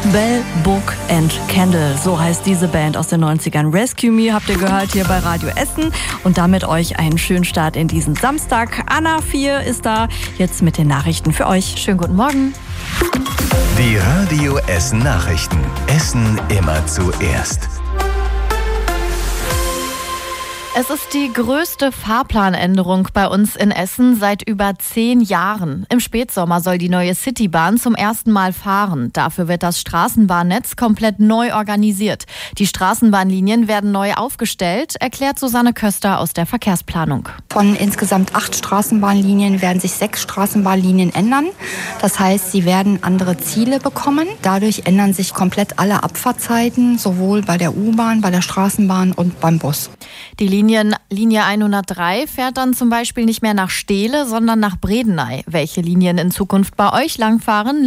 Bell, Book and Candle, so heißt diese Band aus den 90ern. Rescue Me habt ihr gehört hier bei Radio Essen und damit euch einen schönen Start in diesen Samstag. Anna 4 ist da jetzt mit den Nachrichten für euch. Schönen guten Morgen. Die Radio Essen Nachrichten. Essen immer zuerst. Es ist die größte Fahrplanänderung bei uns in Essen seit über 10 Jahren. Im Spätsommer soll die neue Citybahn zum ersten Mal fahren. Dafür wird das Straßenbahnnetz komplett neu organisiert. Die Straßenbahnlinien werden neu aufgestellt, erklärt Susanne Köster aus der Verkehrsplanung. Von insgesamt 8 Straßenbahnlinien werden sich 6 Straßenbahnlinien ändern. Das heißt, sie werden andere Ziele bekommen. Dadurch ändern sich komplett alle Abfahrtzeiten, sowohl bei der U-Bahn, bei der Straßenbahn und beim Bus. Die Linie 103 fährt dann zum Beispiel nicht mehr nach Steele, sondern nach Bredeney. Welche Linien in Zukunft bei euch langfahren,